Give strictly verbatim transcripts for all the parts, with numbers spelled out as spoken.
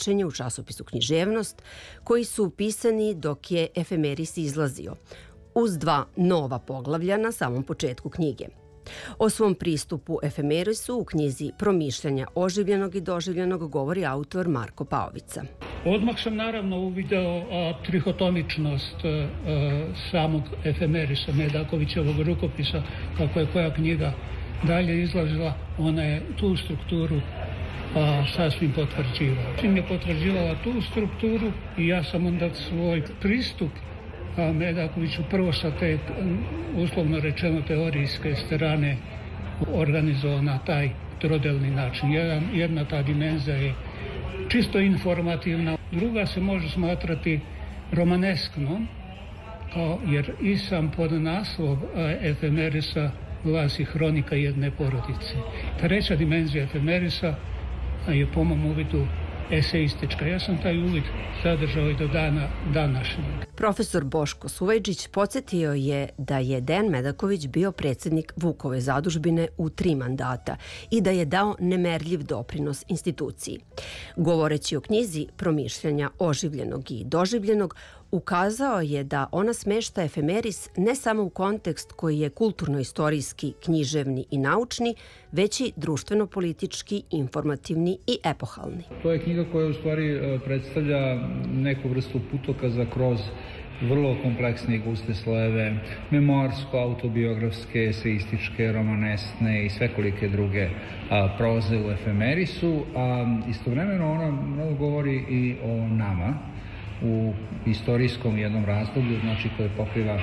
tumačenja u časopisu Književnost, koji su upisani dok je Efemeris izlazio, uz dva nova poglavlja na samom početku knjige. O svom pristupu Efemerisu u knjizi Promišljanja oživljenog i doživljenog govori autor Marko Paovica. Odmah sam naravno uvideo trihotomičnost samog Efemerisa, Medakovićevog rukopisa, kako je koja knjiga dalje izlazila, ona je tu strukturu a, sasvim potvrđivala. Čim je potvrđivala tu strukturu i ja sam onda svoj pristup a, Medakoviću prvo sa te, uslovno rečeno, teorijske strane organizovao na taj trodelni način. Jedan, jedna ta dimenzija je čisto informativna, druga se može smatrati romanesknom, kao, jer i sam podnaslov Efemerisa glasi Hronika jedne porodice. Treća dimenzija Efemerisa je po mom uvidu eseistička. Ja sam taj uvid zadržao i do dana današnjeg. Profesor Boško Suvajđić podsjetio je da je Dejan Medaković bio predsjednik Vukove zadužbine u tri mandata i da je dao nemerljiv doprinos instituciji. Govoreći o knjizi Promišljanja oživljenog i doživljenog, ukazao je da ona smešta Efemeris ne samo u kontekst koji je kulturno-istorijski, književni i naučni, već i društveno-politički, informativni i epohalni. To je knjiga koja u stvari predstavlja neku vrstu putokaza kroz vrlo kompleksne i guste slojeve, memoarsko, autobiografske, eseističke, romanesne i svekolike druge a, proze u Efemerisu, a istovremeno ona mnogo govori i o nama u istorijskom jednom razdoblju, znači koje pokriva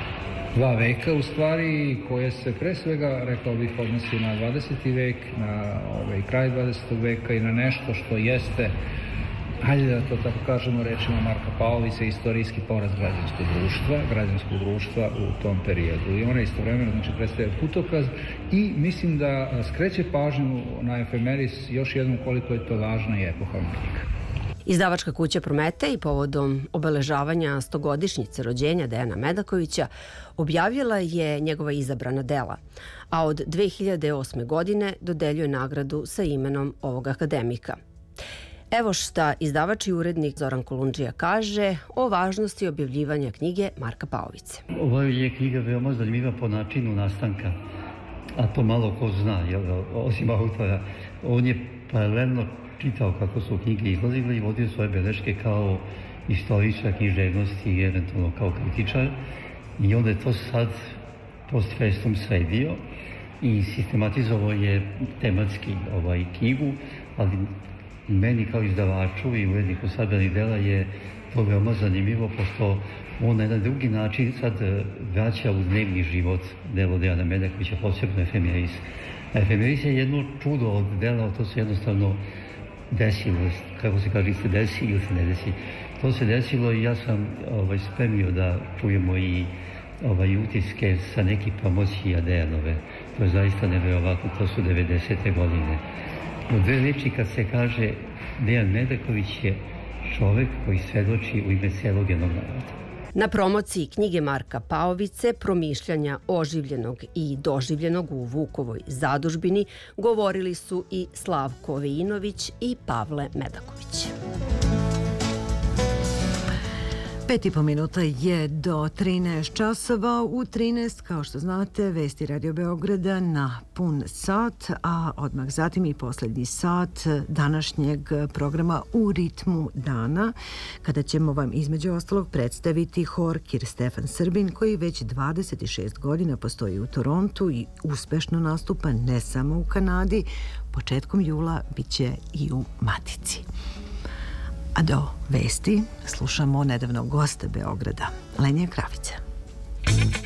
dva veka u stvari, koje se pre svega, rekao bih, odnosi na dvadeseti vek, na ovaj kraj dvadesetog veka i na nešto što jeste, hajde da to tako kažemo rečima Marka Paovića, istorijski poraz građanskog društva, građanskog društva u tom periodu. I ona istovremeno znači predstavlja putokaz i mislim da skreće pažnju na Efemeris još jednom koliko je to važna i epohalna knjiga. Izdavačka kuća Prometej povodom obeležavanja stogodišnjice rođenja Dejana Medakovića objavila je njegova izabrana dela, a od dve hiljade osme. godine dodeljuje nagradu sa imenom ovog akademika. Evo šta izdavač i urednik Zoran Kolundžija kaže o važnosti objavljivanja knjige Marka Paovice. Ovo je knjiga veoma zanimljiva po načinu nastanka, a to malo ko zna, jel, osim autora. On je paralelno čitao kako su knjige izlazile i vodio svoje beleške kao istoričar književnosti i eventualno kao kritičar. I onda je to sad post festum sredio i sistematizovao je tematski ovaj knjigu, ali meni kao izdavaču i uredniku sabranih dela je to veoma zanimljivo, pošto on na jedan drugi način sad vraća u dnevni život delo Dejana Medakovića, posebno Efemeris. Efemeris je jedno čudo od dela, to se jednostavno desilo, kako se kaže, se desi ili se ne desi. To se desilo i ja sam ovaj, spremio da čujemo i ovaj, utiske sa nekih promocija Dejanove. To je zaista nevjerovatno, to su devedesete godine. U dve reči kad se kaže Dejan Medaković je čovek koji svedoči u ime celog jednog naroda. Na promociji knjige Marka Paovice Promišljanja oživljenog i doživljenog u Vukovoj zadužbini govorili su i Slavko Veinović i Pavle Medaković. Pet i po minuta je do trinaest časova. U trinaest, kao što znate, vesti Radio Beograda na pun sat, a odmah zatim i posljednji sat današnjeg programa U ritmu dana, kada ćemo vam između ostalog predstaviti hor Kir Stefan Srbin, koji već dvadeset šest godina postoji u Torontu i uspešno nastupa ne samo u Kanadi. Početkom jula bit će i u Matici. A do vesti slušamo nedavnog gosta Beograda, Lenija Kravića.